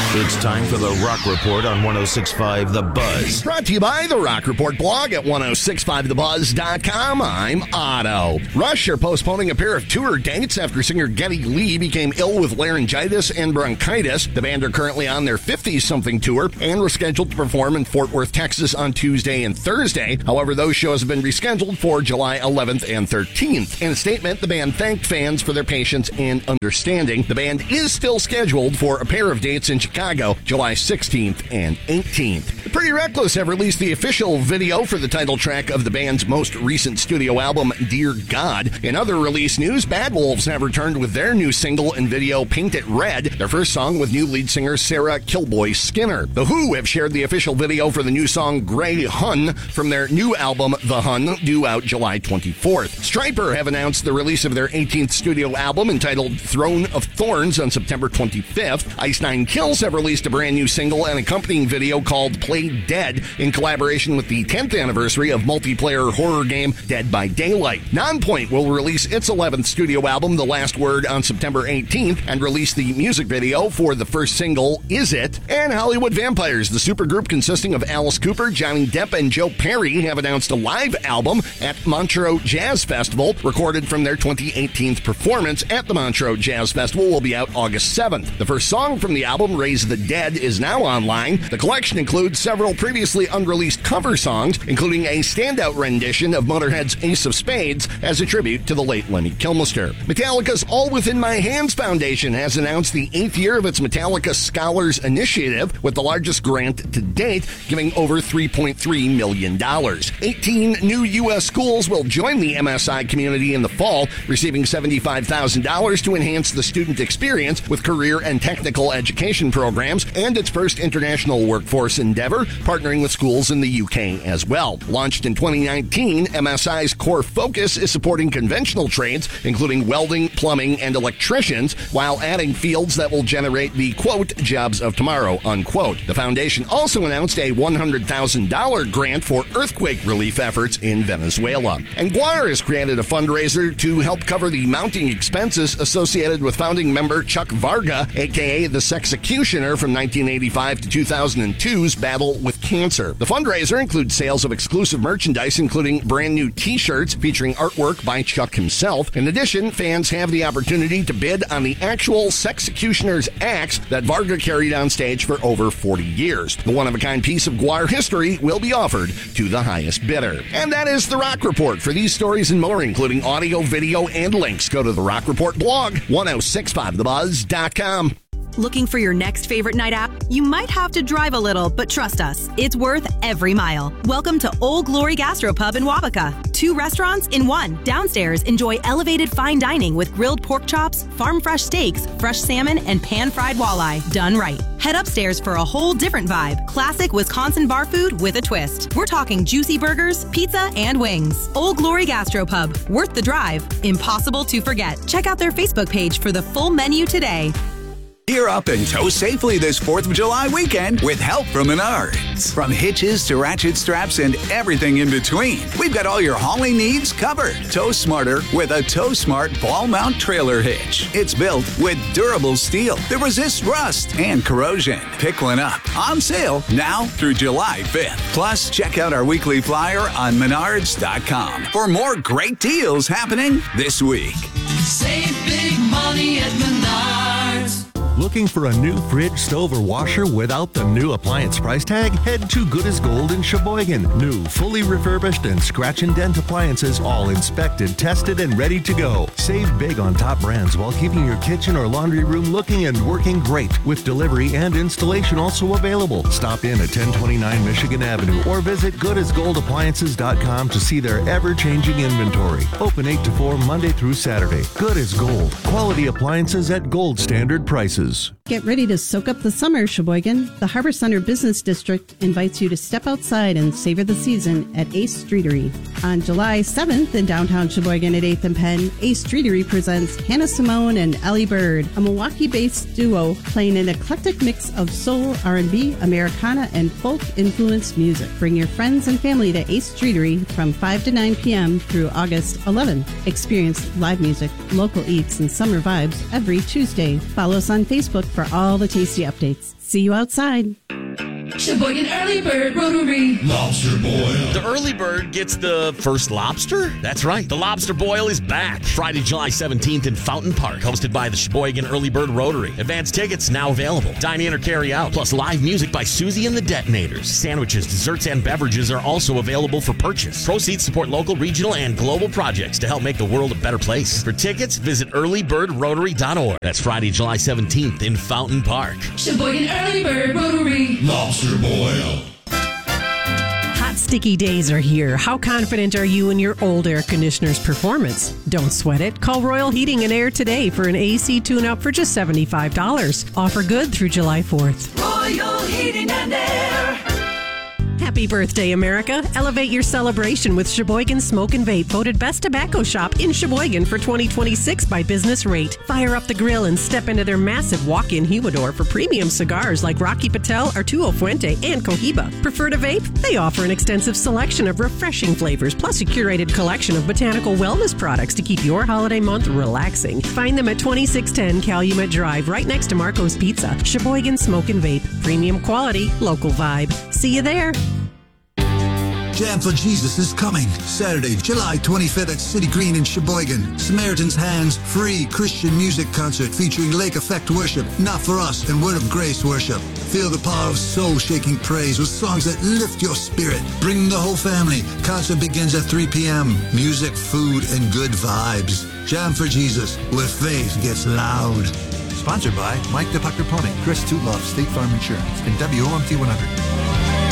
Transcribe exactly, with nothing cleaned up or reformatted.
It's time for the Rock Report on one oh six point five The Buzz. Brought to you by the Rock Report blog at ten sixty-five the buzz dot com. I'm Otto. Rush are postponing a pair of tour dates after singer Geddy Lee became ill with laryngitis and bronchitis. The band are currently on their fifty-something tour and were scheduled to perform in Fort Worth, Texas on Tuesday and Thursday. However, those shows have been rescheduled for July eleventh and thirteenth. In a statement, the band thanked fans for their patience and understanding. The band is still scheduled for a pair of dates in Chicago, July sixteenth and eighteenth. The Pretty Reckless have released the official video for the title track of the band's most recent studio album, Dear God. In other release news, Bad Wolves have returned with their new single and video, Paint It Red, their first song with new lead singer Sarah Killboy Skinner. The Who have shared the official video for the new song Grey Hun from their new album, The Hun, due out July twenty-fourth. Stryper have announced the release of their eighteenth studio album entitled Throne of Thorns on September twenty-fifth. Ice Nine Kills have released a brand new single and accompanying video called Play Dead in collaboration with the tenth anniversary of multiplayer horror game Dead by Daylight. Nonpoint will release its eleventh studio album, The Last Word, on September eighteenth and release the music video for the first single, Is It? And Hollywood Vampires, the supergroup consisting of Alice Cooper, Johnny Depp, and Joe Perry, have announced a live album at Montreux Jazz Festival. Recorded from their twenty eighteen performance at the Montreux Jazz Festival will be out August seventh. The first song from the album, Raise the Dead, is now online. The collection includes several previously unreleased cover songs, including a standout rendition of Motorhead's Ace of Spades as a tribute to the late Lemmy Kilmister. Metallica's All Within My Hands Foundation has announced the eighth year of its Metallica Scholars Initiative, with the largest grant to date, giving over three point three million dollars. eighteen new U S schools will join the M S I community in the fall, receiving seventy-five thousand dollars to enhance the student experience with career and technical education programs, and its first international workforce endeavor, partnering with schools in the U K as well. Launched in twenty nineteen, M S I's core focus is supporting conventional trades, including welding, plumbing, and electricians, while adding fields that will generate the, quote, jobs of tomorrow, unquote. The foundation also announced a one hundred thousand dollars grant for earthquake relief efforts in Venezuela. And Guar has created a fundraiser to help cover the mounting expenses associated with founding member Chuck Varga, aka the Sexecutioner, from nineteen eighty-five to two thousand two's battle with cancer. The fundraiser includes sales of exclusive merchandise, including brand new t-shirts featuring artwork by Chuck himself. In addition, fans have the opportunity to bid on the actual Sexecutioner's axe that Varga carried on stage for over forty years. The one-of-a-kind piece of Guar history will be offered to the highest bidder. And that is the Rock Report. For these stories and more, including audio, video, and links, go to the Rock Report blog, ten sixty-five the buzz dot com. Looking for your next favorite night out? You might have to drive a little, but trust us, it's worth every mile. Welcome to Old Glory Gastropub in Wabaka. Two restaurants in one. Downstairs, enjoy elevated fine dining with grilled pork chops, farm-fresh steaks, fresh salmon, and pan-fried walleye, done right. Head upstairs for a whole different vibe. Classic Wisconsin bar food with a twist. We're talking juicy burgers, pizza, and wings. Old Glory Gastropub. Worth the drive. Impossible to forget. Check out their Facebook page for the full menu today. Gear up and tow safely this fourth of July weekend with help from Menards. From hitches to ratchet straps and everything in between, we've got all your hauling needs covered. Tow smarter with a Tow Smart ball mount trailer hitch. It's built with durable steel that resists rust and corrosion. Pick one up. On sale now through July fifth. Plus, check out our weekly flyer on menards dot com for more great deals happening this week. Save big money at Menards. Looking for a new fridge, stove, or washer without the new appliance price tag? Head to Good as Gold in Sheboygan. New, fully refurbished, and scratch and dent appliances, all inspected, tested, and ready to go. Save big on top brands while keeping your kitchen or laundry room looking and working great, with delivery and installation also available. Stop in at ten twenty-nine Michigan Avenue or visit good as gold appliances dot com to see their ever-changing inventory. Open eight to four Monday through Saturday. Good as Gold. Quality appliances at gold standard prices. Get ready to soak up the summer, Sheboygan. The Harbor Center Business District invites you to step outside and savor the season at Ace Streetery. On July seventh in downtown Sheboygan at eighth and Penn, Ace Streetery presents Hannah Simone and Ellie Bird, a Milwaukee-based duo playing an eclectic mix of soul, R and B, Americana, and folk-influenced music. Bring your friends and family to Ace Streetery from five to nine p.m. through August eleventh. Experience live music, local eats, and summer vibes every Tuesday. Follow us on Facebook for all the tasty updates. See you outside. Sheboygan Early Bird Rotary. Lobster boil. The early bird gets the first lobster? That's right. The lobster boil is back. Friday, July seventeenth in Fountain Park, hosted by the Sheboygan Early Bird Rotary. Advance tickets now available. Dine in or carry out, plus live music by Susie and the Detonators. Sandwiches, desserts, and beverages are also available for purchase. Proceeds support local, regional, and global projects to help make the world a better place. For tickets, visit early bird rotary dot org. That's Friday, July seventeenth in Fountain Park. Sheboygan Early Bird Rotary. Lobster boil. Hot, sticky days are here. How confident are you in your old air conditioner's performance? Don't sweat it. Call Royal Heating and Air today for an A C tune-up for just seventy-five dollars. Offer good through July fourth. Royal Heating and Air. Happy birthday, America. Elevate your celebration with Sheboygan Smoke and Vape, voted Best Tobacco Shop in Sheboygan for twenty twenty-six by Business Rate. Fire up the grill and step into their massive walk-in humidor for premium cigars like Rocky Patel, Arturo Fuente, and Cohiba. Prefer to vape? They offer an extensive selection of refreshing flavors, plus a curated collection of botanical wellness products to keep your holiday month relaxing. Find them at twenty-six ten Calumet Drive, right next to Marco's Pizza. Sheboygan Smoke and Vape. Premium quality, local vibe. See you there. Jam for Jesus is coming Saturday, July twenty-fifth at City Green in Sheboygan. Samaritan's Hands free Christian music concert featuring Lake Effect worship, Not For Us, and Word of Grace worship. Feel the power of soul-shaking praise with songs that lift your spirit. Bring the whole family. Concert begins at three p.m. Music, food, and good vibes. Jam for Jesus, where faith gets loud. Sponsored by Mike the Pucker Pony, Chris Tootloff, State Farm Insurance, and W O M T one hundred.